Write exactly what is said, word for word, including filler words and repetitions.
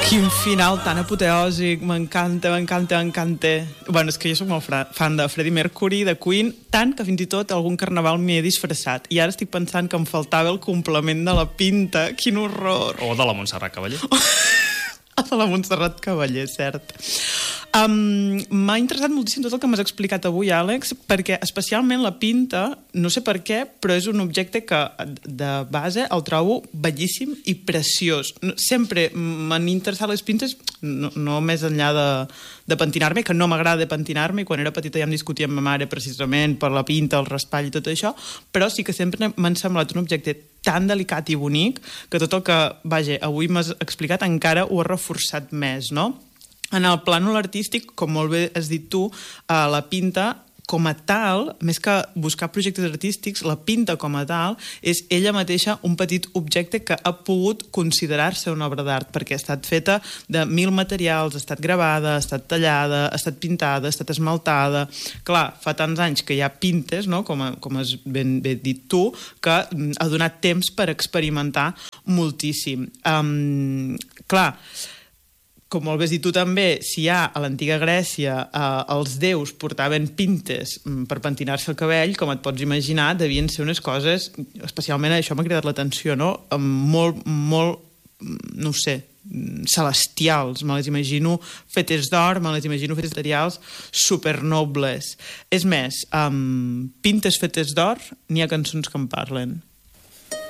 Quin final tan apoteòsic, m'encanta, m'encanta, m'encanta. Bueno, és que jo soc molt fan de Freddie Mercury, de Queen, tant que fins i tot algun carnaval m'hi he disfressat. I ara estic pensant que em faltava el complement de la pinta. Quin horror. O de la Montserrat Cavaller. De la Montserrat Cavaller, cert. Um, M'ha interessat moltíssim tot el que m'has explicat avui, Àlex, perquè especialment la pinta, no sé per què, però és un objecte que de base el trobo bellíssim i preciós. Sempre m'han interessat les pintes, no, no més enllà de, de pentinar-me, que no m'agrada pentinar-me, i quan era petita ja em discutia amb ma mare precisament per la pinta, el raspall i tot això, però sí que sempre m'han semblat un objecte tan delicat i bonic que tot el que, vaja, avui m'has explicat encara ho ha reforçat més, no? En el plànol artístic, com molt bé has dit tu, eh, la pinta com a tal, més que buscar projectes artístics, la pinta com a tal és ella mateixa un petit objecte que ha pogut considerar-se una obra d'art, perquè ha estat feta de mil materials, ha estat gravada, ha estat tallada, ha estat pintada, ha estat esmaltada. Clar, fa tants anys que hi ha pintes, no? com, a, com has ben, ben dit tu, que ha donat temps per experimentar moltíssim. Um, clar, com molt bé has dit tu també, si ja a l'antiga Grècia eh, els déus portaven pintes per pentinar-se el cabell, com et pots imaginar, devien ser unes coses, especialment això m'ha cridat l'atenció, no? Molt, molt, no ho sé, celestials, me les imagino fetes d'or, me les imagino fetes de materials supernobles. És més, um, pintes fetes d'or, n'hi ha cançons que en parlen.